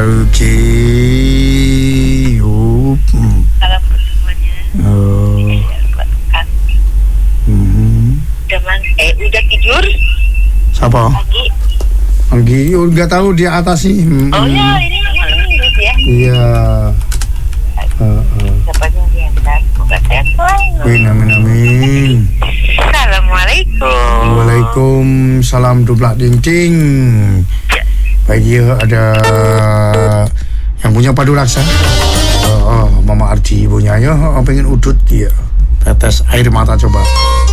Okey. Salam buat semuanya. Buat kami. Udah tidur? Siapa? Pagi. Nggak tahu di atas sih. Oh ya, ini malam minggu ya. Iya. Siapanya di atas? Semoga sehat selalu. Amin. Assalamualaikum. Waalaikumsalam dublak ding. Pagi ada yang punya padu raksa. Mama Arti punya ya, pengen udut dia. Tetes air mata coba.